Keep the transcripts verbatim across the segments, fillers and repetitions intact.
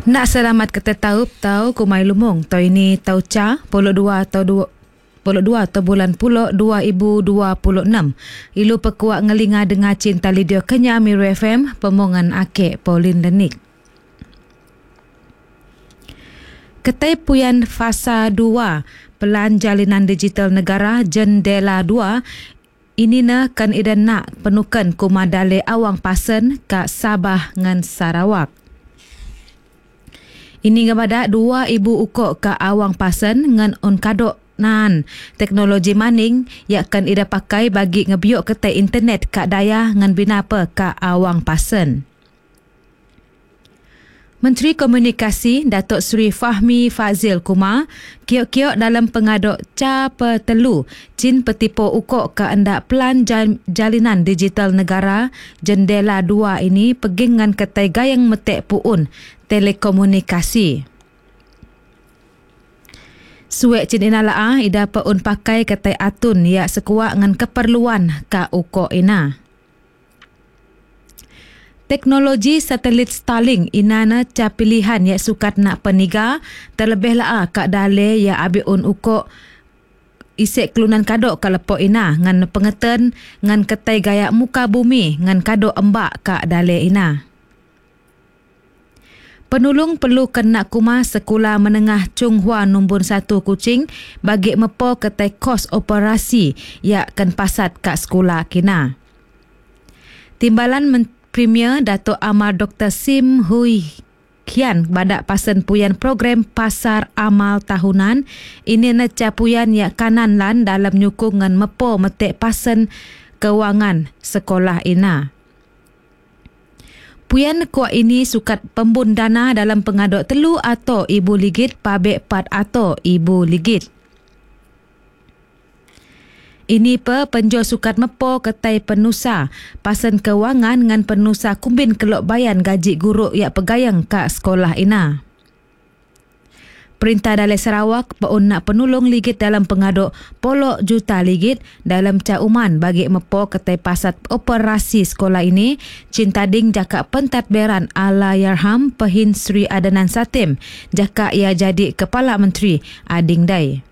Nak selamat kata taup tau kumai lumong. Tau ini tau ca puluh dua tau dua puluh dua atau bulan puluh dua ribu dua puluh enam. Ilu pekuak ngelinga dengar cinta lidio Kenya Miru F M pemongan ake Pauline Lenik. Ketai puyan fasa dua pelan jalinan digital negara jendela dua ini na kan ida nak penukan kumadale awang pasen ka Sabah ngan Sarawak. Ini ngabadak dua ibu ukok ka awang pasen ngan on kadok nan teknologi maning yang akan ida pakai bagi ngebiok ketai internet ka daya ngan binapa ka awang pasen. Menteri Komunikasi Datuk Seri Fahmi Fazil Kumar kiok-kiok dalam pengaduk ca petelu cin petipo ukok ke endak pelan jalinan digital negara jendela dua ini pegingan ketai gayang metek puun telekomunikasi. Suek cin ina laah ida peun pakai ketai atun ya sekuat ngan keperluan ka ukok ina. Teknologi satelit Starlink inana ca pilihan ya sukat nak peniga terlebih laa kak dale ya abiun ukok isek kelunan kadok ka lepo ina ngan pengeten ngan ketai gaya muka bumi ngan kadok embak kak dale ina. Penulung perlu kena kuma sekolah menengah Chunghua nombor satu Kuching bagi mepo ketai kos operasi ya kan pasat kak sekolah kina. Timbalan men Premier Datuk Amar Doktor Sim Hui Kian badak pasen puyan program pasar amal tahunan ini na capuyan ya kanan lan dalam nyukungan mepo metek pasen kewangan sekolah ina. Puyan kuat ini sukat pembun dana dalam pengaduk telu atau ibu ligit pabek pat atau ibu ligit. Ini pe penjual sukat mepo ketai penusa pasen kewangan ngan penusa kumbin kelok bayan gaji guru ya pegayang ka sekolah ina. Perintah Dalai Sarawak peun nak penulung ligit dalam pengaduk polok juta ligit dalam cauman bagi mepo ketai pasat operasi sekolah ini cintading jakak pentadbiran Allahyarham Pehin Sri Adnan Satim jakak ia jadi Kepala Menteri Ading Dai.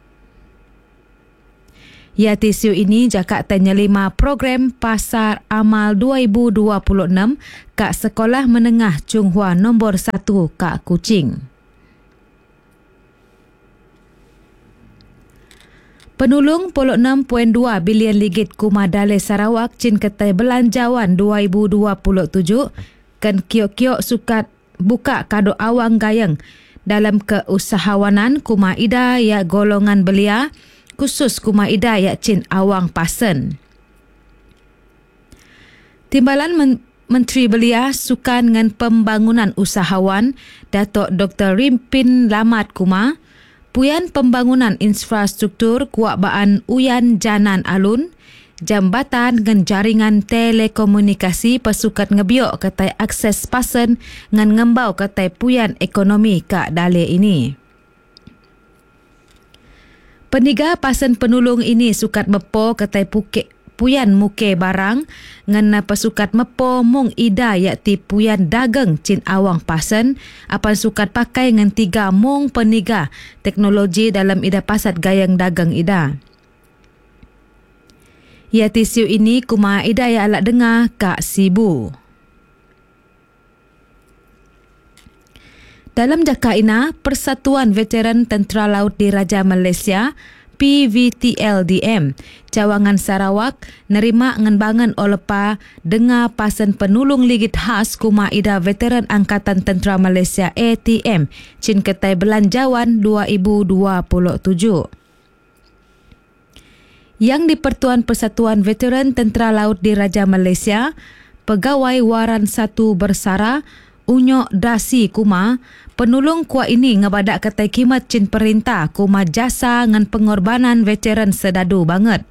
Ya tisu ini jakak tanya lima program pasar amal dua ribu dua puluh enam kak sekolah menengah Chunghua nombor satu kak Kuching. Penulung puluh enam perpuluhan dua bilion ligit kumadale Sarawak cin ketai belanjawan dua ribu dua puluh tujuh kan kiok-kiok sukat buka kado awang gayang dalam keusahawanan kuma ida ya golongan belia khusus kuma ida ya cin awang pasen. Timbalan Men- Menteri Belia Sukan ngan Pembangunan Usahawan Datuk Doktor Rimpin Lamat Kuma puyan pembangunan infrastruktur kuak baan Uyan Janan Alun jambatan ngan jaringan telekomunikasi pesukat ngebiok ketai akses pasen ngan ngembau ketai puyan ekonomi kak dale ini. Peniga pasen penulung ini sukat mepo ketai puke, puyan muke barang ngana pesukat mepo mung ida yakti puyan dagang cin awang pasen apan sukat pakai ngan tiga mung peniga teknologi dalam ida pasat gayang dagang ida. Ya tisiu ini kuma ida ya alak dengar kak Sibu. Dalam jaka ina, Persatuan Veteran Tentera Laut Diraja Malaysia P V T L D M Cawangan Sarawak nerima ngenbangan olepa dengar pasen penulung ligit khas kuma ida Veteran Angkatan Tentera Malaysia A T M cin ketai belanjawan dua ribu dua puluh tujuh. Yang di Pertuan Persatuan Veteran Tentera Laut Diraja Malaysia Pegawai Waran satu Bersara Unyok Dasi Kuma, penulung kuat ini ngebadak ketai kimat cin perintah kuma jasa ngan pengorbanan veteran sedadu banget.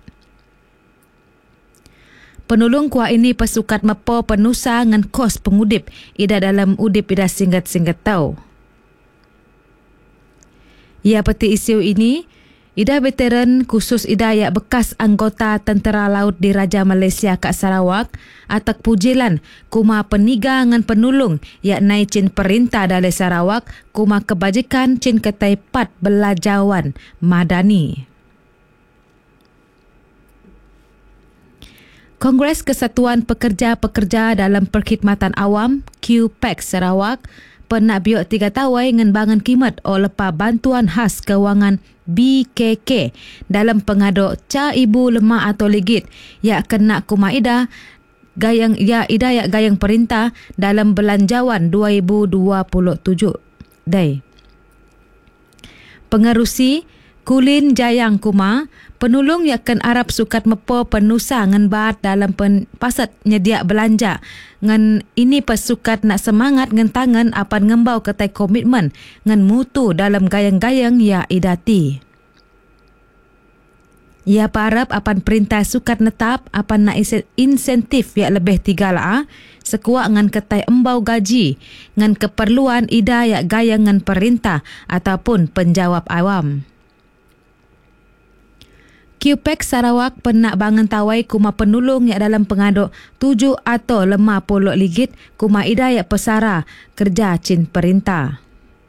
Penulung kuat ini pesukat mepo penusa ngan kos pengudip ida dalam udip ida singgat-singgat tau. Ya peti isu ini, Ida veteran khusus ida yak bekas anggota Tentera Laut Diraja Malaysia kat Sarawak atak pujilan kuma peniga ngan penulung yak nai cin perintah dari Sarawak kuma kebajikan cin ketai pat belajawan madani. Kongres Kesatuan Pekerja-Pekerja dalam Perkhidmatan Awam Q P E X Sarawak pernah biok tiga tawai ngan bangan kimat o lepa bantuan khas kewangan B K K dalam pengaduk ca ibu lemah atau ligit yak kena kuma ida gayang ya ida yak gayang perintah dalam belanjawan dua ribu dua puluh tujuh. Dai. Pengerusi Kulin Jayang Kuma, penulung yakan Arab sukat mepo penusa ngan baat dalam pen, pasat nyedia belanja. Ngan ini pesukat nak semangat ngan tangan apan ngembau ketai komitmen ngan mutu dalam gayang-gayang ya idati. Ia parap apan perintah sukat netap apan nak insentif ya lebih tiga lah sekuat ngan ketai embau gaji ngan keperluan ida ya gayang ngan perintah ataupun penjawab awam. Q P E X Sarawak pernah bangun tawai kuma penulung yak dalam pengaduk tujuh atau lima puluh ligit kuma ida yak pesara kerja cin perintah.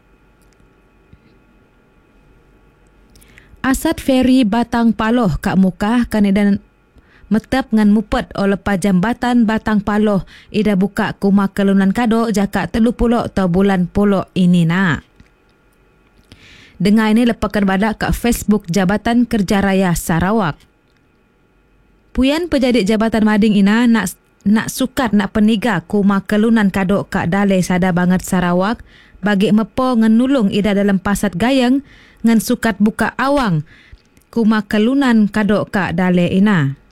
Asad Ferry Batang Paloh Kak Mukah kan ida metep ngan mupet oleh jambatan Batang Paloh ida buka kuma kelunan kado jaka telu puluh atau bulan puluh ini nak. Dengar ini lepakan badak kat Facebook Jabatan Kerja Raya Sarawak. Puyan pejadik Jabatan Mading ina nak nak sukat nak peniga kuma kelunan kadok kat Dalai Sada Bangat Sarawak bagi mepo ngenulung ida dalam pasat gayang ngan sukat buka awang kuma kelunan kadok kat Dalai ina.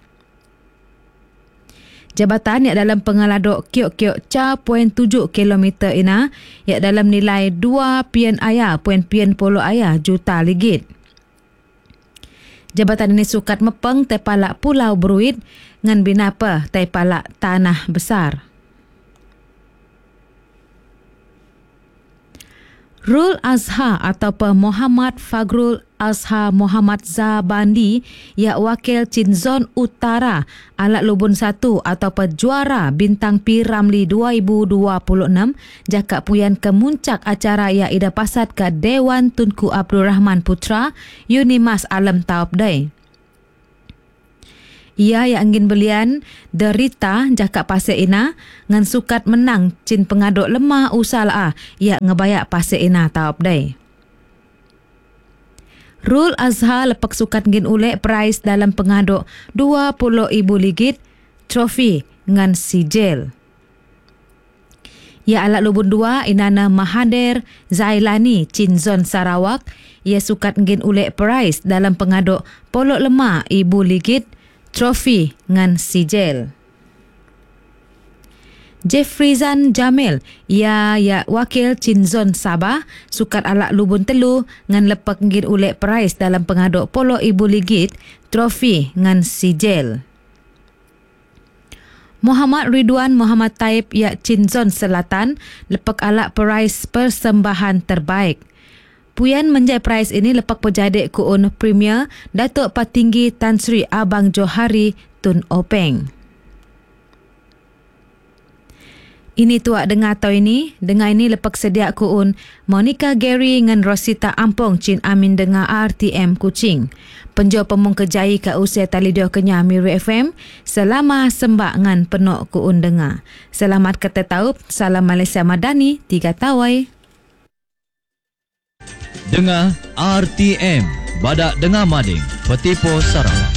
Jabatan yang dalam pengaladok kiok-kiok ca poin tujuh kilometer ina yang dalam nilai dua pian ayah poin pian puluh ayah juta ligit. Jabatan ini sukat mepeng tepalak Pulau Beruit ngan binapa tepalak Tanah Besar. Rul Azhar atau Muhammad Fagrul Azhar Muhammad Zabandi yang wakil Chin Zon Utara alat Lubun satu atau juara Bintang P Ramli dua ribu dua puluh enam jakak puyan kemuncak acara yang ida pasat ke Dewan Tunku Abdul Rahman Putra Unimas Alam Taub Day. Ia yang ingin belian derita jakak pasir ina ngan sukat menang cin pengaduk lemah usaha ia ngebayak pasir ina taub day. Rul Azhar lepak sukat ngin ulek prize dalam pengaduk dua puluh ribu ligit trofi ngan sijil. Ia alat lubun dua inana Mahathir Zailani Chin Zon Sarawak ia sukat ngin ulek prize dalam pengaduk polok lemah ribu ligit trofi ngan sijil. Jeffrizan Jamil, ia ya wakil Chin Zon Sabah, sukat alak lubun telu ngan lepak ngin ulek prize dalam pengaduk polo ibu ligit trofi ngan sijil. Muhammad Ridwan Muhammad Taib ya Chin Zon Selatan lepak alak prize persembahan terbaik. Puyan menjai prize ini lepak pejadik kuun Premier Datuk Patinggi Tan Sri Abang Johari Tun Openg. Ini tuak dengar tau ini, dengar ini lepak sedia kuun Monica Gary ngan Rosita Ampong Chin Amin dengar R T M Kuching. Penjo pemung kejai ke usia talidio kenya Miru F M, selama sembak ngan penok kuun dengar. Selamat kata taup, salam Malaysia Madani, tiga tawai. Dengar R T M, Badak Dengar Mading, Petipo Sarawak.